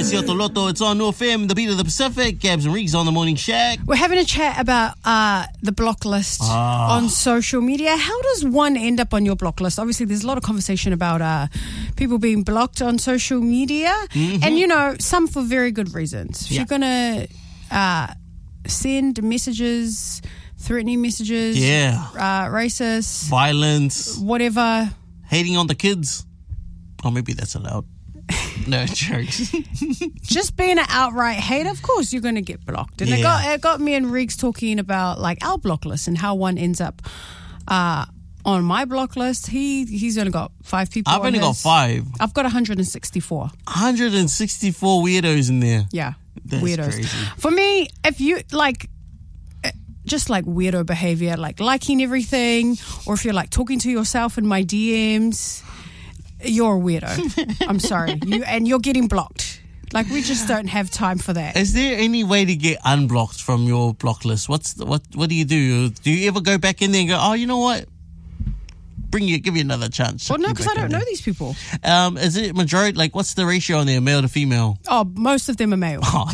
Sia Toloto. It's on New FM, the beat of the Pacific. Gabs and Reeks on the Morning Shack. We're having a chat about the block list on social media. How does one end up on your block list? Obviously, there's a lot of conversation about people being blocked on social media. And, you know, some for very good reasons. If you're going to send messages, threatening messages, racist, violence, whatever, hating on the kids. Oh, maybe that's allowed. No, jokes. Just being an outright hater, of course you're going to get blocked. And it got me and Riggs talking about like our block list and how one ends up on my block list. He's only got 5 people. I've only got 5. I've got 164. 164 weirdos in there. Yeah, that's weirdos. Crazy. For me, if you like, just like weirdo behavior, like liking everything, or if you're like talking to yourself in my DMs, you're a weirdo. I'm sorry. You're getting blocked. Like, we just don't have time for that. Is there any way to get unblocked from your block list? What do you do? Do you ever go back in there and go, oh, you know what? Give you another chance. Well, no, because I don't know these people. Is it majority? Like, what's the ratio on there, male to female? Oh, most of them are male. Oh,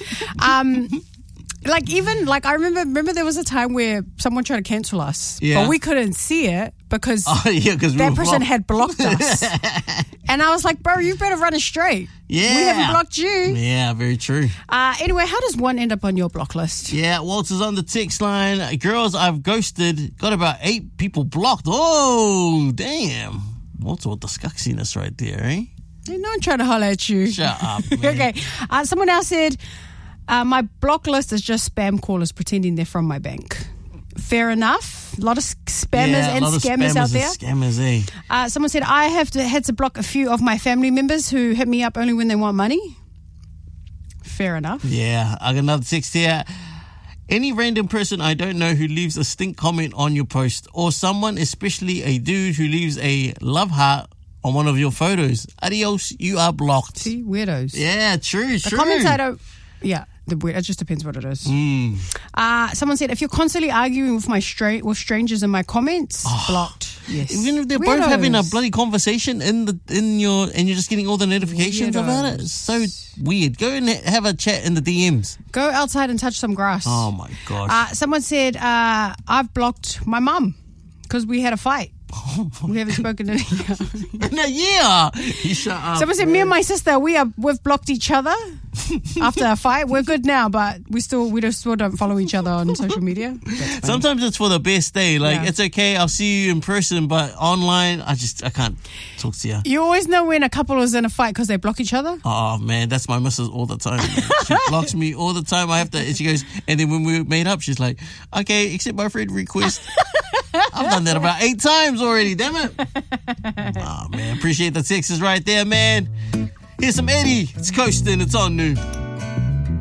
damn. Like, even, like, I remember there was a time where someone tried to cancel us, but we couldn't see it because that person had blocked us. And I was like, bro, you better run it straight. Yeah. We haven't blocked you. Yeah, very true. Anyway, how does one end up on your block list? Yeah, Walter's on the text line. Girls I've ghosted, got about 8 people blocked. Oh, damn. Walter with the scucksiness right there, eh? Ain't no one trying to holler at you. Shut up, man. Okay. Someone else said, my block list is just spam callers pretending they're from my bank. Fair enough. A lot of spammers and scammers out there. Scammers, eh? Someone said, I had to block a few of my family members who hit me up only when they want money. Fair enough. Yeah, I got another text here. Any random person I don't know who leaves a stink comment on your post, or someone, especially a dude who leaves a love heart on one of your photos. Adios, you are blocked. See, weirdos. Yeah, true. The comments I don't... Yeah. It just depends what it is. Someone said, if you're constantly arguing with strangers in my comments, blocked. Yes. Even if they're both having a bloody conversation and you're just getting all the notifications about it. It's so weird. Go and have a chat in the DMs. Go outside and touch some grass. Oh my gosh. Someone said, I've blocked my mum because we had a fight. We haven't spoken in a year. You shut up. Someone said, me and my sister, we've blocked each other after a fight. We're good now, but we still don't follow each other on social media. Sometimes it's for the best day. Like, it's okay, I'll see you in person, but online, I can't talk to you. You always know when a couple is in a fight because they block each other. Oh man, that's my missus all the time. She blocks me all the time. And she goes, and then when we made up, she's like, okay, accept my friend request. I've done that about 8 times already, damn it. Oh man, appreciate the texts right there, man. Here's some Eddie. It's coasting. It's on New.